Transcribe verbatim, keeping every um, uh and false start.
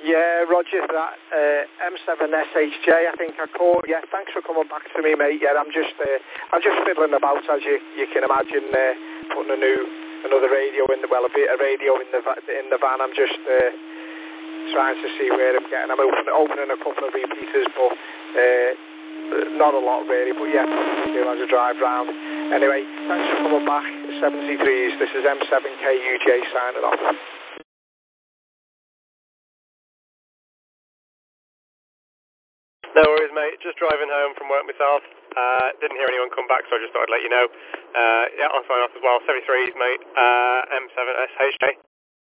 Yeah, Roger, that uh, M seven S H J, I think I caught. Yeah, thanks for coming back to me, mate. Yeah, I'm just, uh, I'm just fiddling about, as you, you can imagine, uh, putting a new, another radio in the, well, a bit of radio in the in the van. I'm just uh, trying to see where I'm getting. I'm open, opening a couple of repeaters, but uh, not a lot really. But yeah, do as I drive round. Anyway, thanks for coming back. seventy-threes. This is M seven K U J signing off. No worries, mate. Just driving home from work myself. Uh, didn't hear anyone come back, so I just thought I'd let you know. Uh, yeah, I'll sign off as well. seventy-threes, mate. Uh, M seven S H J.